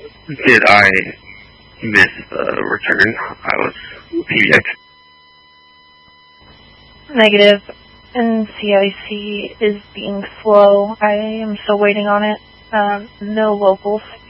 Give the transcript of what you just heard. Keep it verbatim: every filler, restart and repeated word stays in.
Did I miss the return? I was P X. Negative. N C I C is being slow. I am still waiting on it. Um, no locals.